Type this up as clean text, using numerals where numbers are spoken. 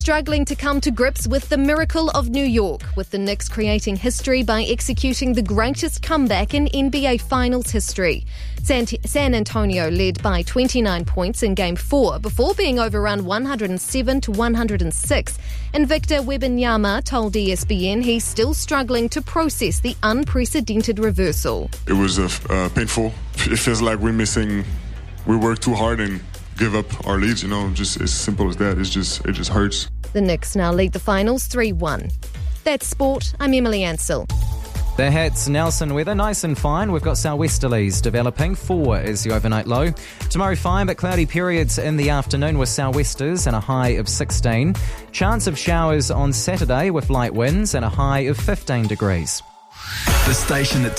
Struggling to come to grips with the miracle of New York, with the Knicks creating history by executing the greatest comeback in NBA Finals history. San Antonio led by 29 points in Game 4 before being overrun 107-106. And Victor Wembanyama told ESPN he's still struggling to process the unprecedented reversal. It was painful. It feels like we worked too hard and give up our leads, just as simple as that. It just hurts. The Knicks now lead the finals 3-1. That's sport. I'm Emily Ansell. The Hats Nelson weather, nice and fine. We've got sou'westerlies developing. 4 is the overnight low. Tomorrow fine but cloudy periods in the afternoon with sou'westers and a high of 16. Chance of showers on Saturday with light winds and a high of 15 degrees. The station that